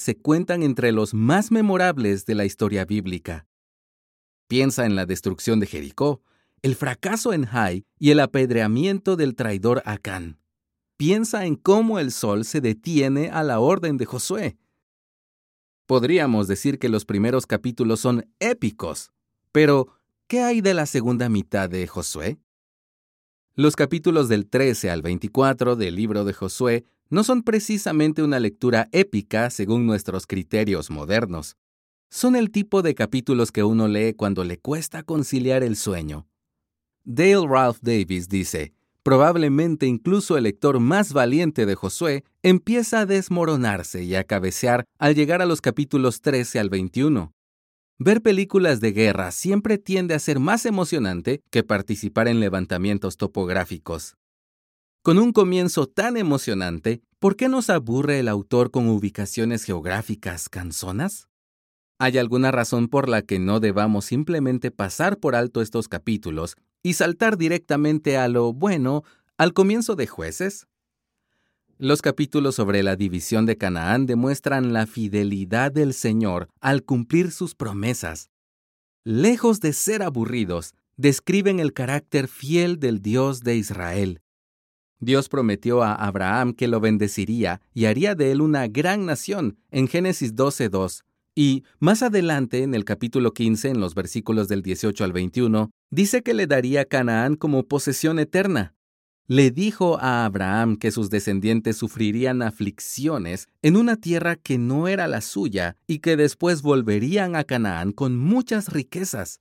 se cuentan entre los más memorables de la historia bíblica. Piensa en la destrucción de Jericó, el fracaso en Hai y el apedreamiento del traidor Acán. Piensa en cómo el sol se detiene a la orden de Josué. Podríamos decir que los primeros capítulos son épicos, pero ¿qué hay de la segunda mitad de Josué? Los capítulos del 13 al 24 del libro de Josué no son precisamente una lectura épica según nuestros criterios modernos. Son el tipo de capítulos que uno lee cuando le cuesta conciliar el sueño. Dale Ralph Davis dice, probablemente incluso el lector más valiente de Josué empieza a desmoronarse y a cabecear al llegar a los capítulos 13 al 21. Ver películas de guerra siempre tiende a ser más emocionante que participar en levantamientos topográficos. Con un comienzo tan emocionante, ¿por qué nos aburre el autor con ubicaciones geográficas cansonas? ¿Hay alguna razón por la que no debamos simplemente pasar por alto estos capítulos y saltar directamente a lo bueno al comienzo de Jueces? Los capítulos sobre la división de Canaán demuestran la fidelidad del Señor al cumplir sus promesas. Lejos de ser aburridos, describen el carácter fiel del Dios de Israel. Dios prometió a Abraham que lo bendeciría y haría de él una gran nación en Génesis 12:2. Y más adelante, en el capítulo 15, en los versículos del 18 al 21, dice que le daría Canaán como posesión eterna. Le dijo a Abraham que sus descendientes sufrirían aflicciones en una tierra que no era la suya y que después volverían a Canaán con muchas riquezas.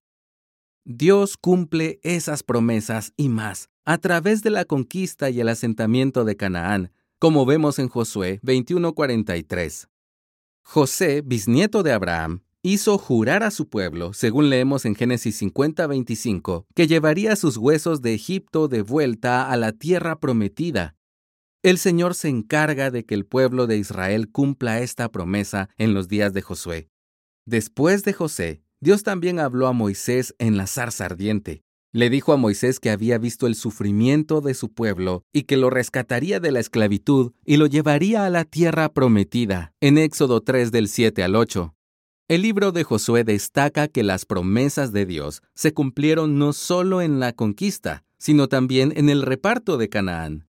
Dios cumple esas promesas y más a través de la conquista y el asentamiento de Canaán, como vemos en Josué 21:43. José, bisnieto de Abraham, hizo jurar a su pueblo, según leemos en Génesis 50:25, que llevaría sus huesos de Egipto de vuelta a la tierra prometida. El Señor se encarga de que el pueblo de Israel cumpla esta promesa en los días de Josué. Después de José, Dios también habló a Moisés en la zarza ardiente. Le dijo a Moisés que había visto el sufrimiento de su pueblo y que lo rescataría de la esclavitud y lo llevaría a la tierra prometida, en Éxodo 3 del 7 al 8. El libro de Josué destaca que las promesas de Dios se cumplieron no solo en la conquista, sino también en el reparto de Canaán.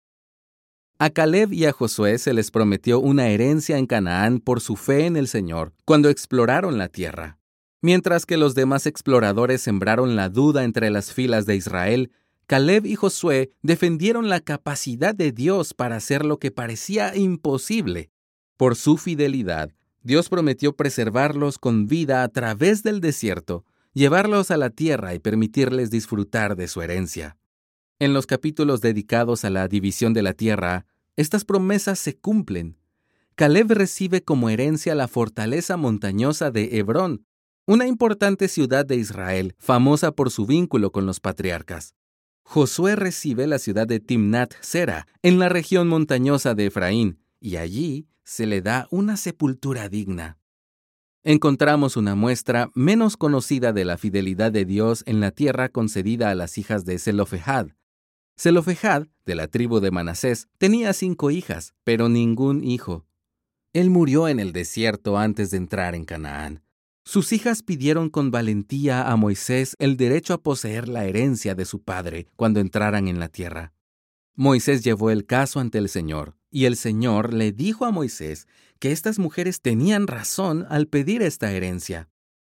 A Caleb y a Josué se les prometió una herencia en Canaán por su fe en el Señor cuando exploraron la tierra. Mientras que los demás exploradores sembraron la duda entre las filas de Israel, Caleb y Josué defendieron la capacidad de Dios para hacer lo que parecía imposible. Por su fidelidad, Dios prometió preservarlos con vida a través del desierto, llevarlos a la tierra y permitirles disfrutar de su herencia. En los capítulos dedicados a la división de la tierra, estas promesas se cumplen. Caleb recibe como herencia la fortaleza montañosa de Hebrón, una importante ciudad de Israel, famosa por su vínculo con los patriarcas. Josué recibe la ciudad de Timnat Sera, en la región montañosa de Efraín, y allí se le da una sepultura digna. Encontramos una muestra menos conocida de la fidelidad de Dios en la tierra concedida a las hijas de Zelofehad. Zelofehad, de la tribu de Manasés, tenía 5 hijas, pero ningún hijo. Él murió en el desierto antes de entrar en Canaán. Sus hijas pidieron con valentía a Moisés el derecho a poseer la herencia de su padre cuando entraran en la tierra. Moisés llevó el caso ante el Señor, y el Señor le dijo a Moisés que estas mujeres tenían razón al pedir esta herencia.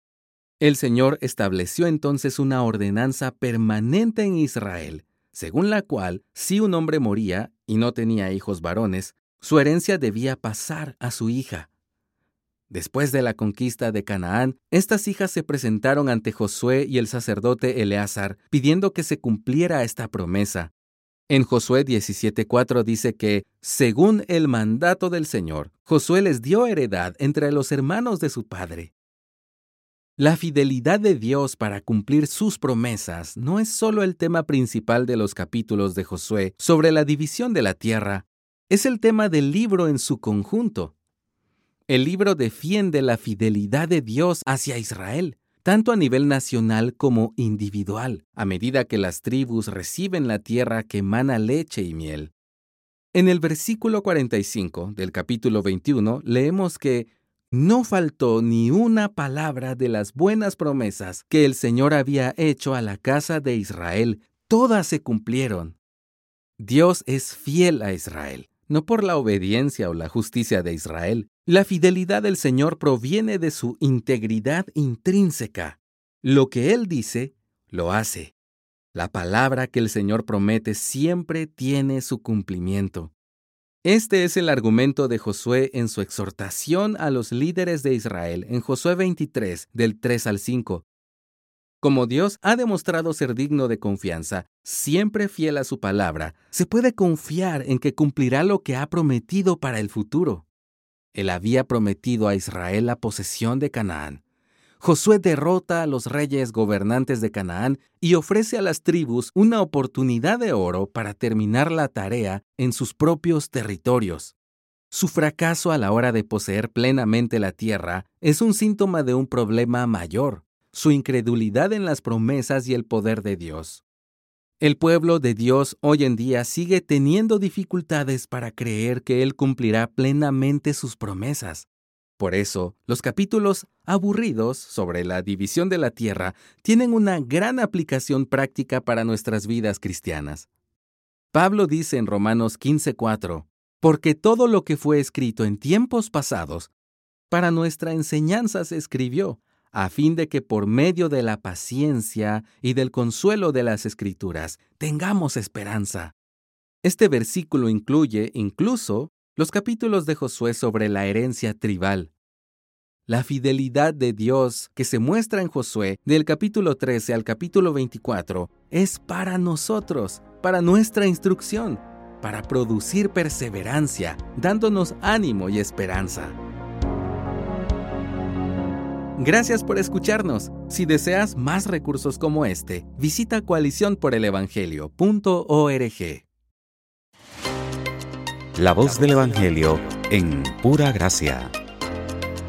El Señor estableció entonces una ordenanza permanente en Israel, según la cual, si un hombre moría y no tenía hijos varones, su herencia debía pasar a su hija. Después de la conquista de Canaán, estas hijas se presentaron ante Josué y el sacerdote Eleazar, pidiendo que se cumpliera esta promesa. En Josué 17:4 dice que, según el mandato del Señor, Josué les dio heredad entre los hermanos de su padre. La fidelidad de Dios para cumplir sus promesas no es solo el tema principal de los capítulos de Josué sobre la división de la tierra, es el tema del libro en su conjunto. El libro defiende la fidelidad de Dios hacia Israel, tanto a nivel nacional como individual, a medida que las tribus reciben la tierra que emana leche y miel. En el versículo 45 del capítulo 21 leemos que No faltó ni una palabra de las buenas promesas que el Señor había hecho a la casa de Israel. Todas se cumplieron. Dios es fiel a Israel, no por la obediencia o la justicia de Israel. La fidelidad del Señor proviene de su integridad intrínseca. Lo que Él dice, lo hace. La palabra que el Señor promete siempre tiene su cumplimiento. Este es el argumento de Josué en su exhortación a los líderes de Israel en Josué 23, del 3 al 5. Como Dios ha demostrado ser digno de confianza, siempre fiel a su palabra, se puede confiar en que cumplirá lo que ha prometido para el futuro. Él había prometido a Israel la posesión de Canaán. Josué derrota a los reyes gobernantes de Canaán y ofrece a las tribus una oportunidad de oro para terminar la tarea en sus propios territorios. Su fracaso a la hora de poseer plenamente la tierra es un síntoma de un problema mayor: su incredulidad en las promesas y el poder de Dios. El pueblo de Dios hoy en día sigue teniendo dificultades para creer que Él cumplirá plenamente sus promesas. Por eso, los capítulos aburridos sobre la división de la tierra tienen una gran aplicación práctica para nuestras vidas cristianas. Pablo dice en Romanos 15:4, «Porque todo lo que fue escrito en tiempos pasados, para nuestra enseñanza se escribió, a fin de que por medio de la paciencia y del consuelo de las Escrituras tengamos esperanza». Este versículo incluye incluso los capítulos de Josué sobre la herencia tribal. La fidelidad de Dios que se muestra en Josué del capítulo 13 al capítulo 24 es para nosotros, para nuestra instrucción, para producir perseverancia, dándonos ánimo y esperanza. Gracias por escucharnos. Si deseas más recursos como este, visita coaliciónporelevangelio.org. La voz del Evangelio en Pura Gracia.